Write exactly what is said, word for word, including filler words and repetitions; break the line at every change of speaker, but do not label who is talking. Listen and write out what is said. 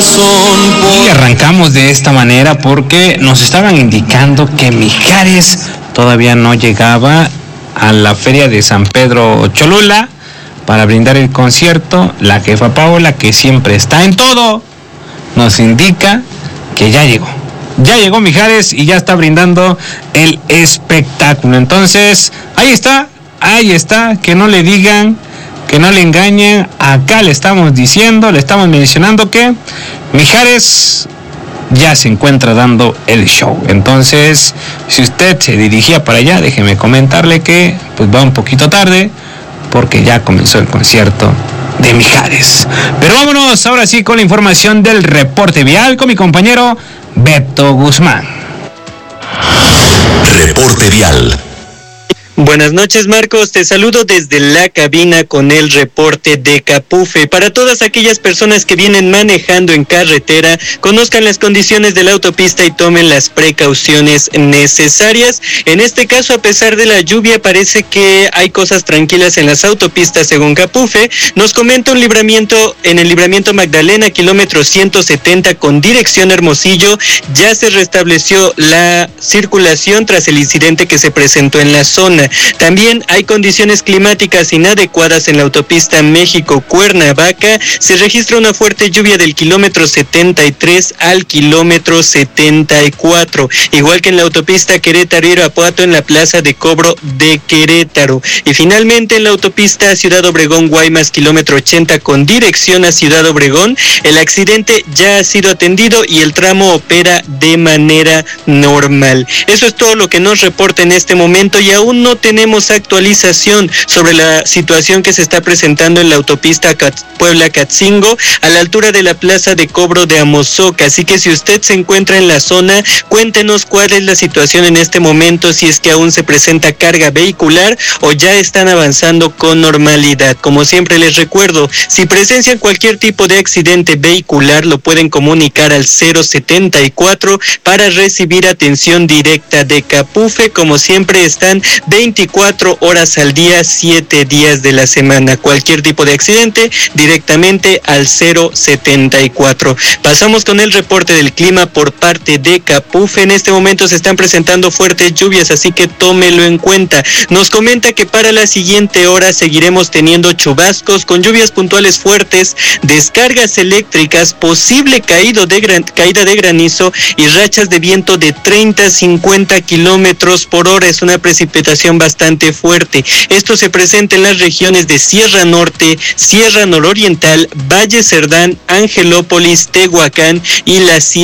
Y arrancamos de esta manera porque nos estaban indicando que Mijares todavía no llegaba a la feria de San Pedro Cholula para brindar el concierto. La jefa Paola, que siempre está en todo, nos indica que ya llegó. Ya llegó Mijares y ya está brindando el espectáculo. Entonces, ahí está, ahí está, que no le digan, que no le engañen. Acá le estamos diciendo, le estamos mencionando que Mijares ya se encuentra dando el show. Entonces, si usted se dirigía para allá, déjeme comentarle que pues va un poquito tarde, porque ya comenzó el concierto de Mijares. Pero vámonos ahora sí con la información del reporte vial con mi compañero Beto Guzmán.
Reporte vial.
Buenas noches, Marcos, te saludo desde la cabina con el reporte de Capufe. Para todas aquellas personas que vienen manejando en carretera, conozcan las condiciones de la autopista y tomen las precauciones necesarias. En este caso, a pesar de la lluvia, parece que hay cosas tranquilas en las autopistas según Capufe. Nos comenta un libramiento en el libramiento Magdalena, kilómetro ciento setenta con dirección Hermosillo. Ya se restableció la circulación tras el incidente que se presentó en la zona. También hay condiciones climáticas inadecuadas en la autopista México-Cuernavaca. Se registra una fuerte lluvia del kilómetro setenta y tres al kilómetro setenta y cuatro, igual que en la autopista Querétaro-Irapuato en la plaza de cobro de Querétaro. Y finalmente en la autopista Ciudad Obregón-Guaymas, kilómetro ochenta con dirección a Ciudad Obregón, el accidente ya ha sido atendido y el tramo opera de manera normal. Eso es todo lo que nos reporta en este momento y aún no tenemos actualización sobre la situación que se está presentando en la autopista Puebla-Catzingo a la altura de la plaza de cobro de Amozoc. Así que si usted se encuentra en la zona, cuéntenos cuál es la situación en este momento, si es que aún se presenta carga vehicular o ya están avanzando con normalidad. Como siempre les recuerdo, si presencian cualquier tipo de accidente vehicular, lo pueden comunicar al cero setenta y cuatro para recibir atención directa de Capufe. Como siempre están veinticuatro horas al día, siete días de la semana. Cualquier tipo de accidente, directamente al cero setenta y cuatro. Pasamos con el reporte del clima por parte de Capufe. En este momento se están presentando fuertes lluvias, así que tómelo en cuenta. Nos comenta que para la siguiente hora seguiremos teniendo chubascos con lluvias puntuales fuertes, descargas eléctricas, posible caído de gran, caída de granizo y rachas de viento de treinta a cincuenta kilómetros por hora. Es una precipitación bastante fuerte. Esto se presenta en las regiones de Sierra Norte, Sierra Nororiental, Valle Cerdán, Angelópolis, Tehuacán y la Sierra